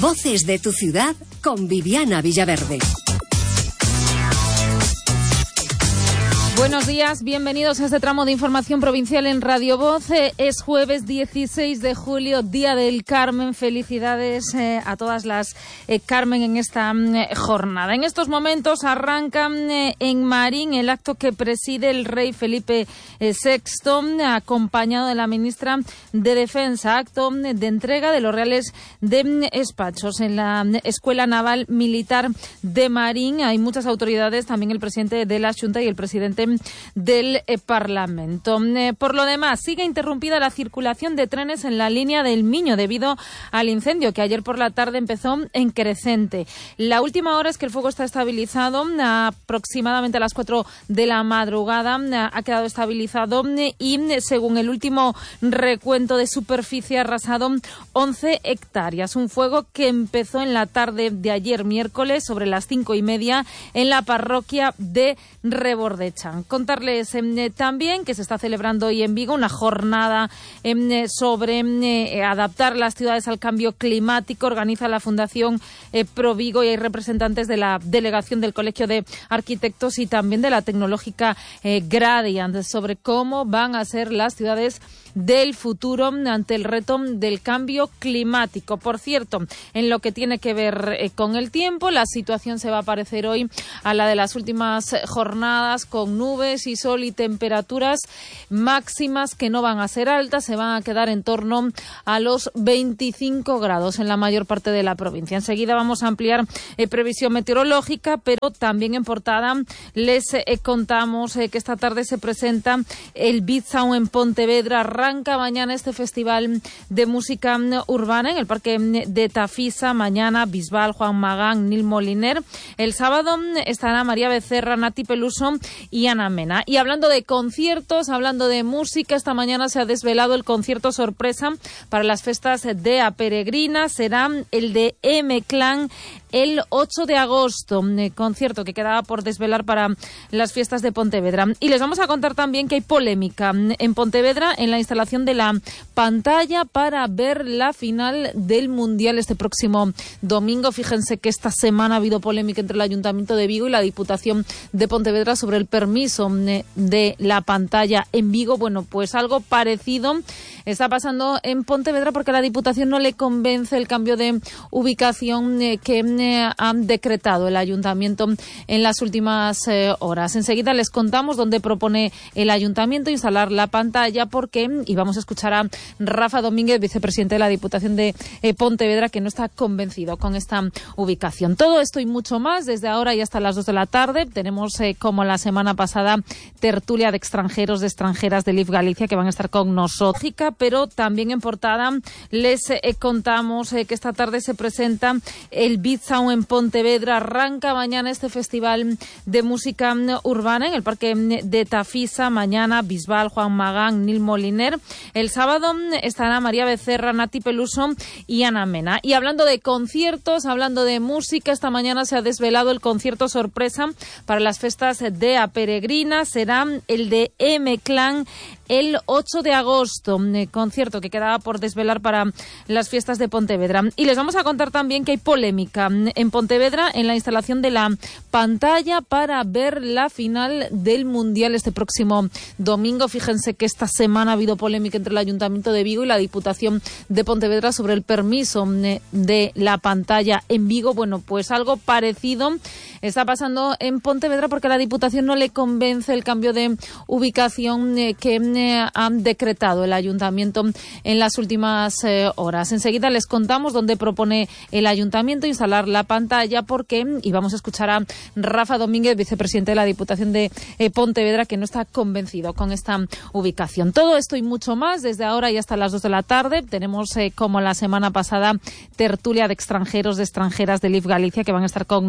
Voces de tu ciudad con Viviana Villaverde. Buenos días, bienvenidos a este tramo de información provincial en Radio Voz. Es jueves 16 de julio, Día del Carmen. Felicidades a todas las Carmen en esta jornada. En estos momentos arranca en Marín el acto que preside el rey Felipe VI, acompañado de la ministra de Defensa. Acto de entrega de los reales de despachos en la Escuela Naval Militar de Marín. Hay muchas autoridades, también el presidente de la Xunta y el presidente del Parlamento. Por lo demás, sigue interrumpida la circulación de trenes en la línea del Miño debido al incendio que ayer por la tarde empezó en Crecente. La última hora es que el fuego está estabilizado, aproximadamente a las 4 de la madrugada ha quedado estabilizado y según el último recuento de superficie ha arrasado 11 hectáreas. Un fuego que empezó en la tarde de ayer miércoles sobre las 5:30 en la parroquia de Rebordecha. Contarles también que se está celebrando hoy en Vigo una jornada sobre adaptar las ciudades al cambio climático. Organiza la Fundación Pro Vigo y hay representantes de la delegación del Colegio de Arquitectos y también de la tecnológica Gradiant sobre cómo van a ser las ciudades del futuro ante el reto del cambio climático. Por cierto, en lo que tiene que ver con el tiempo, la situación se va a parecer hoy a la de las últimas jornadas, con nubes y sol y temperaturas máximas que no van a ser altas, se van a quedar en torno a los 25 grados en la mayor parte de la provincia. Enseguida vamos a ampliar previsión meteorológica, pero también en portada les contamos que esta tarde se presenta el Beat Sound en Pontevedra. Arranca mañana este festival de música urbana en el Parque de Tafisa. Mañana Bisbal, Juan Magán, Nil Moliner. El sábado estará María Becerra, Nati Peluso y Ana Mena. Y hablando de conciertos, hablando de música, esta mañana se ha desvelado el concierto sorpresa para las festas de A Peregrina. Será el de M-Clan el 8 de agosto, concierto que quedaba por desvelar para las fiestas de Pontevedra. Y les vamos a contar también que hay polémica en Pontevedra en la instalación de la pantalla para ver la final del Mundial este próximo domingo. Fíjense que esta semana ha habido polémica entre el Ayuntamiento de Vigo y la Diputación de Pontevedra sobre el permiso de la pantalla en Vigo. Bueno, pues algo parecido está pasando en Pontevedra porque a la Diputación no le convence el cambio de ubicación que han decretado el Ayuntamiento en las últimas horas. Enseguida les contamos dónde propone el Ayuntamiento instalar la pantalla y vamos a escuchar a Rafa Domínguez, vicepresidente de la Diputación de Pontevedra, que no está convencido con esta ubicación. Todo esto y mucho más desde ahora y hasta las 2 de la tarde. Tenemos, como la semana pasada, tertulia de extranjeros, de extranjeras de LIF Galicia que van a estar con nosotros. Pero también en portada les contamos que esta tarde se presenta el Beat Sound en Pontevedra. Arranca mañana este festival de música urbana en el Parque de Tafisa. Mañana Bisbal, Juan Magán, Nil Moliner. El sábado estará María Becerra, Nati Peluso y Ana Mena. Y hablando de conciertos, hablando de música, esta mañana se ha desvelado el concierto sorpresa para las festas de A Peregrina. Será el de M-Clan el 8 de agosto, concierto que quedaba por desvelar para las fiestas de Pontevedra. Y les vamos a contar también que hay polémica en Pontevedra en la instalación de la pantalla para ver la final del Mundial este próximo domingo. Fíjense que esta semana ha habido polémica entre el Ayuntamiento de Vigo y la Diputación de Pontevedra sobre el permiso de la pantalla en Vigo. Bueno, pues algo parecido está pasando en Pontevedra porque a la Diputación no le convence el cambio de ubicación que han decretado el Ayuntamiento en las últimas horas. Enseguida les contamos dónde propone el Ayuntamiento instalar la pantalla y vamos a escuchar a Rafa Domínguez, vicepresidente de la Diputación de Pontevedra, que no está convencido con esta ubicación. Todo esto y mucho más desde ahora y hasta las 2 de la tarde. Tenemos, como la semana pasada, tertulia de extranjeros, de extranjeras de LIF Galicia que van a estar con